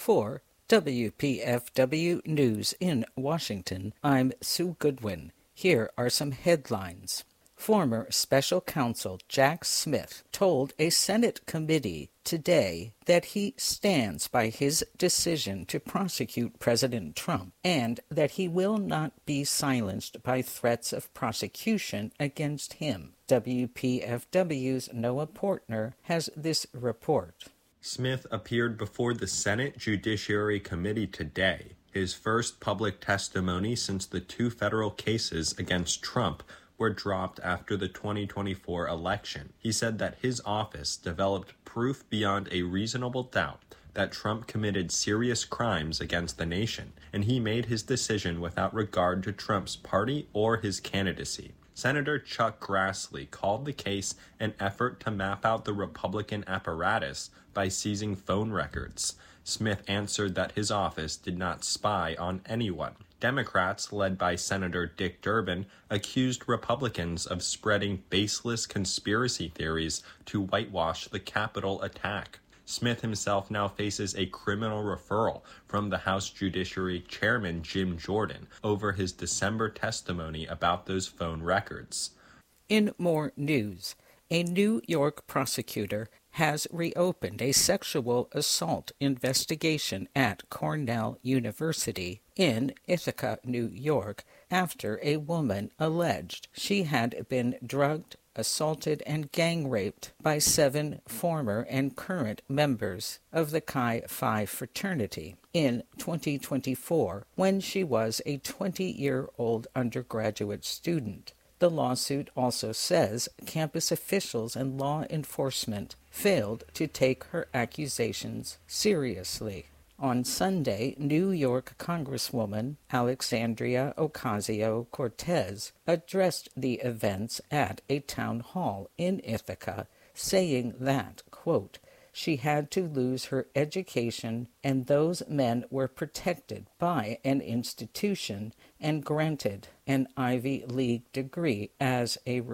For WPFW News in Washington, I'm Sue Goodwin. Here are some headlines. Former Special Counsel Jack Smith told a Senate committee today that he stands by his decision to prosecute President Trump and that he will not be silenced by threats of prosecution against him. WPFW's Noah Portner has this report. Smith appeared before the Senate Judiciary Committee today, his first public testimony since the two federal cases against Trump were dropped after the 2024 election. He said that his office developed proof beyond a reasonable doubt that Trump committed serious crimes against the nation, and he made his decision without regard to Trump's party or his candidacy. Senator Chuck Grassley called the case an effort to map out the Republican apparatus by seizing phone records. Smith answered that his office did not spy on anyone. Democrats, led by Senator Dick Durbin, accused Republicans of spreading baseless conspiracy theories to whitewash the Capitol attack. Smith himself now faces a criminal referral from the House Judiciary Chairman Jim Jordan over his December testimony about those phone records. In more news, a New York prosecutor has reopened a sexual assault investigation at Cornell University in Ithaca, New York, after a woman alleged she had been drugged, assaulted, and gang-raped by 7 former and current members of the Chi Phi fraternity in 2024 when she was a 20-year-old undergraduate student. The lawsuit also says campus officials and law enforcement failed to take her accusations seriously. On Sunday, New York Congresswoman Alexandria Ocasio-Cortez addressed the events at a town hall in Ithaca, saying that, quote, she had to lose her education and those men were protected by an institution and granted an Ivy League degree as a